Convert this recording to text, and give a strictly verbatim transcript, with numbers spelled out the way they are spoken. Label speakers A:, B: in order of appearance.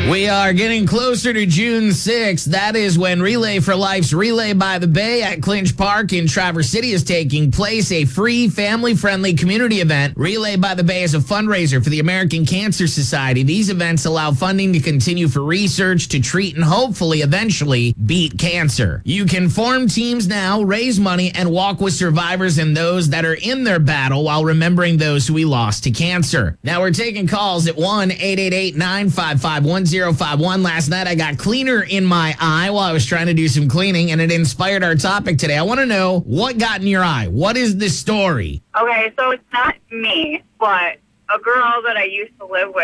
A: We are getting closer to June sixth. That is when Relay for Life's Relay by the Bay at Clinch Park in Traverse City is taking place, a free, family-friendly community event. Relay by the Bay is a fundraiser for the American Cancer Society. These events allow funding to continue for research to treat and hopefully eventually beat cancer. You can form teams now, raise money, and walk with survivors and those that are in their battle while remembering those who we lost to cancer. Now we're taking calls at one eight eight eight, nine five five, one zero five one. Last night I got cleaner in my eye while I was trying to do some cleaning, and it inspired our topic today. I want to know what got in your eye. What is the story?
B: Okay, so it's not me, but a girl that I used to live with.